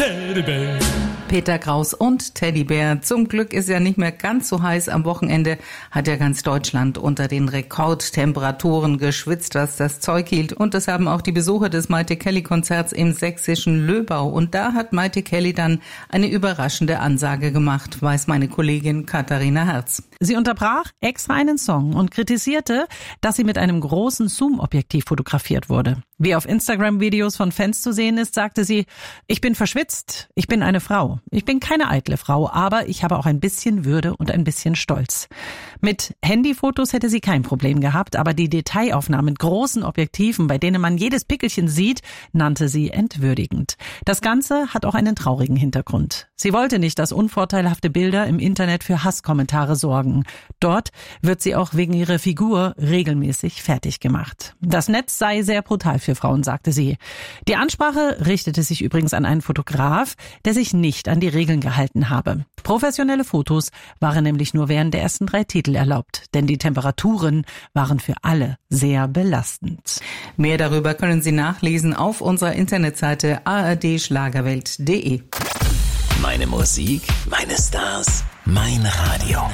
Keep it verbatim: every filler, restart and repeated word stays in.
Teddybär. Peter Kraus und Teddybär. Zum Glück ist ja nicht mehr ganz so heiß. Am Wochenende hat ja ganz Deutschland unter den Rekordtemperaturen geschwitzt, was das Zeug hielt. Und das haben auch die Besucher des Maite Kelly-Konzerts im sächsischen Löbau. Und da hat Maite Kelly dann eine überraschende Ansage gemacht, weiß meine Kollegin Katharina Herz. Sie unterbrach extra einen Song und kritisierte, dass sie mit einem großen Zoom-Objektiv fotografiert wurde. Wie auf Instagram-Videos von Fans zu sehen ist, sagte sie, ich bin verschwitzt, ich bin eine Frau. Ich bin keine eitle Frau, aber ich habe auch ein bisschen Würde und ein bisschen Stolz. Mit Handyfotos hätte sie kein Problem gehabt, aber die Detailaufnahmen mit großen Objektiven, bei denen man jedes Pickelchen sieht, nannte sie entwürdigend. Das Ganze hat auch einen traurigen Hintergrund. Sie wollte nicht, dass unvorteilhafte Bilder im Internet für Hasskommentare sorgen. Dort wird sie auch wegen ihrer Figur regelmäßig fertig gemacht. Das Netz sei sehr brutal für Frauen, sagte sie. Die Ansprache richtete sich übrigens an einen Fotograf, der sich nicht an die Regeln gehalten habe. Professionelle Fotos waren nämlich nur während der ersten drei Titel erlaubt, denn die Temperaturen waren für alle sehr belastend. Mehr darüber können Sie nachlesen auf unserer Internetseite a r d schlagerwelt punkt d e. Meine Musik, meine Stars, mein Radio.